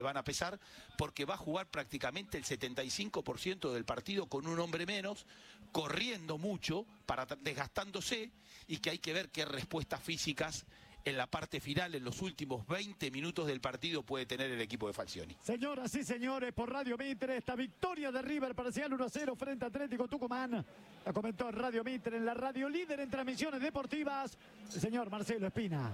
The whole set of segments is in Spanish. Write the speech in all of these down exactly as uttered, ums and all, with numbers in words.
van a pesar porque va a jugar prácticamente el setenta y cinco por ciento del partido con un hombre menos, corriendo mucho, para desgastándose, y que hay que ver qué respuestas físicas en la parte final, en los últimos veinte minutos del partido, puede tener el equipo de Falcioni. Señoras y señores, por Radio Mitre, esta victoria de River parcial uno a cero frente a Atlético Tucumán. La comentó Radio Mitre, en la radio líder en transmisiones deportivas, el señor Marcelo Espina.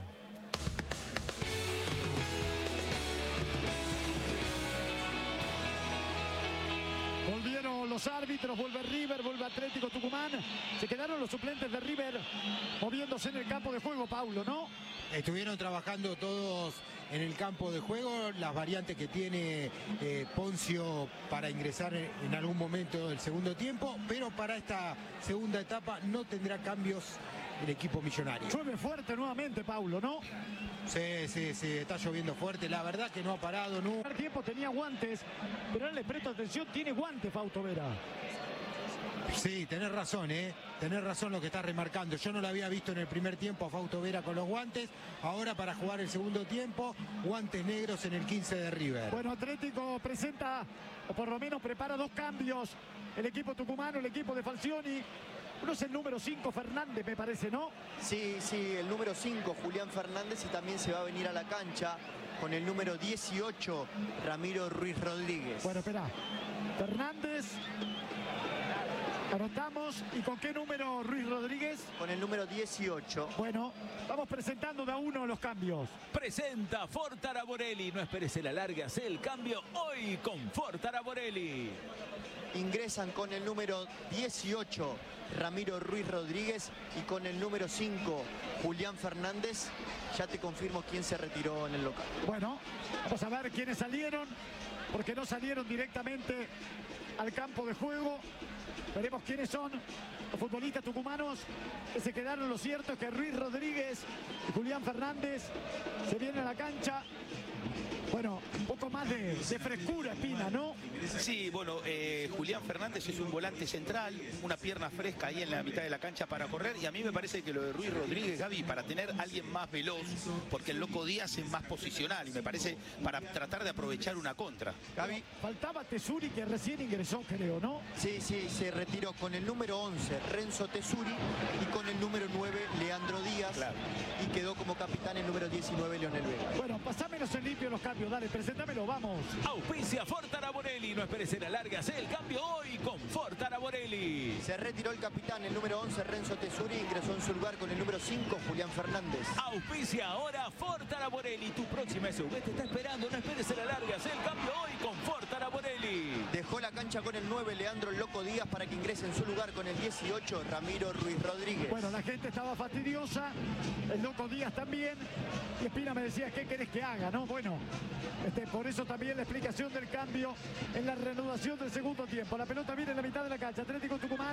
Volvieron los árbitros, vuelve River, vuelve Atlético Tucumán. Se quedaron los suplentes de River moviéndose en el campo de juego, Paulo, ¿no? Estuvieron trabajando todos en el campo de juego, las variantes que tiene eh, Poncio para ingresar en, en algún momento del segundo tiempo, pero para esta segunda etapa no tendrá cambios el equipo millonario. Llueve fuerte nuevamente, Paulo, ¿no? Sí, sí, sí, está lloviendo fuerte, la verdad que no ha parado, ¿no? El tiempo tenía guantes, pero ahora le presto atención, tiene guantes Fausto Vera. Sí, tenés razón, ¿eh? Tenés razón lo que está remarcando. Yo no lo había visto en el primer tiempo a Fausto Vera con los guantes. Ahora para jugar el segundo tiempo, guantes negros en el quince de River. Bueno, Atlético presenta, o por lo menos prepara dos cambios. El equipo tucumano, el equipo de Falcioni. Uno es el número cinco, Fernández, me parece, ¿no? Sí, sí, el número cinco, Julián Fernández, y también se va a venir a la cancha con el número dieciocho, Ramiro Ruiz Rodríguez. Bueno, espera. Fernández. Anotamos. ¿Y con qué número Ruiz Rodríguez? Con el número dieciocho. Bueno, vamos presentando de a uno los cambios. Presenta Ford Taraborelli. No esperes la larga, hace el cambio hoy con Ford Taraborelli. Ingresan con el número dieciocho, Ramiro Ruiz Rodríguez, y con el número cinco, Julián Fernández. Ya te confirmo quién se retiró en el local. Bueno, vamos a ver quiénes salieron, porque no salieron directamente al campo de juego. Veremos quiénes son los futbolistas tucumanos que se quedaron. Lo cierto es que Ruiz Rodríguez y Julián Fernández se vienen a la cancha. Bueno, un poco más de, de frescura, Espina, ¿no? Sí, bueno, eh, Julián Fernández es un volante central, una pierna fresca ahí en la mitad de la cancha para correr, y a mí me parece que lo de Ruiz Rodríguez, Gaby, para tener a alguien más veloz, porque el Loco Díaz es más posicional, y me parece para tratar de aprovechar una contra. Gaby. Faltaba Tesuri, que recién ingresó, creo, ¿no? Sí, sí, se retiró con el número once, Renzo Tesuri, y con el número nueve, Leandro Díaz. Claro. Y quedó como capitán el número diecinueve, Leonel Vega. Bueno, pasámelos en limpio los cambios. Dale, preséntamelo, vamos. Auspicia Ford Taraborelli. No esperes la larga, hace el cambio hoy con Ford Taraborelli. Se retiró el capitán, el número once, Renzo Tesuri, ingresó en su lugar con el número cinco, Julián Fernández. Auspicia ahora Ford Taraborelli. Tu próxima S U V te está esperando. No esperes la larga, hace el cambio hoy con Ford Taraborelli. Dejó la cancha con el nueve, Leandro el Loco Díaz, para que ingrese en su lugar con el dieciocho, Ramiro Ruiz Rodríguez. Bueno, la gente estaba fastidiosa, el Loco Díaz también, y Espina me decía, ¿qué querés que haga? No, bueno, este, por eso también la explicación del cambio en la reanudación del segundo tiempo. La pelota viene en la mitad de la cancha, Atlético Tucumán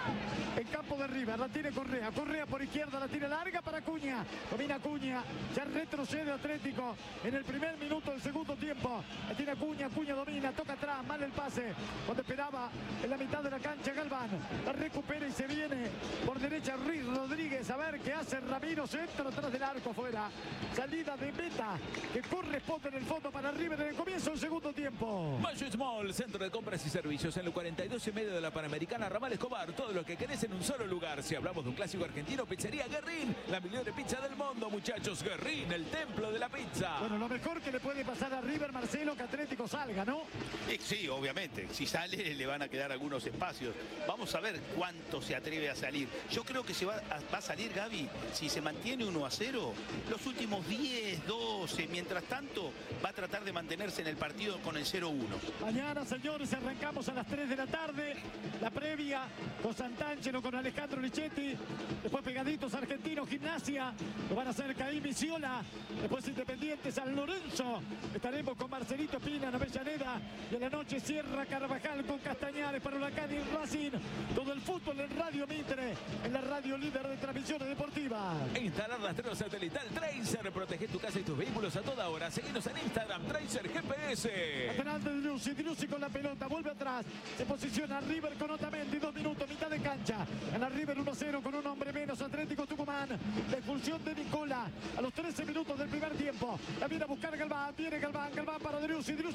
en campo de River, la tiene Correa, Correa por izquierda, la tira larga para Acuña, domina Acuña, ya retrocede Atlético en el primer minuto del segundo tiempo, la tiene Acuña, Acuña domina, toca atrás, mal el pase, cuando esperaba en la mitad de la cancha Galván, la recupera y se viene por derecha Ruiz Rodríguez, a ver qué hace Ramiro, centro atrás del arco, fuera, salida de meta que corresponde en el fondo para River en el comienzo del segundo tiempo. Mayo Small, centro de compras y servicios en el cuarenta y dos y medio de la Panamericana, Ramal Escobar. Todo lo que querés en un solo lugar. Si hablamos de un clásico argentino, Pizzería Guerrín, la mejor pizza del mundo, muchachos. Guerrín, el templo de la pizza. Bueno, lo mejor que le puede pasar a River, Marcelo, que Atlético salga, ¿no? Eh, sí, obviamente. Si sale, le van a quedar algunos espacios. Vamos a ver cuánto se atreve a salir. Yo creo que se va a, va a salir, Gaby, si se mantiene uno a cero, los últimos diez, doce. Mientras tanto, va a tratar de mantenerse en el partido con el cero uno. Mañana, señores, arrancamos a las tres de la tarde. La previa con Santangelo, con Alejandro Lichetti. Después pegaditos Argentinos, Gimnasia. Lo van a hacer Caín Viciola. Después Independiente, San Lorenzo. Estaremos con Marcelito Espina en Avellaneda. Y en la noche Sierra Carvajal con Castañares para Huracán y Racing. Todo el fútbol en Radio Mitre, en la radio líder de transmisiones deportivas. Instalar rastreo satelital Tracer. Protege tu casa y tus vehículos a toda hora. Seguinos en Instagram, Tracer G P S. Lateral de Driussi, Driussi con la pelota, vuelve atrás. Se posiciona River con Otamendi, dos minutos, mitad de cancha. Gana River uno a cero con un hombre menos, Atlético Tucumán. La expulsión de Nicola a los trece minutos del primer tiempo. La viene a buscar Galván, viene Galván, Galván para Driussi.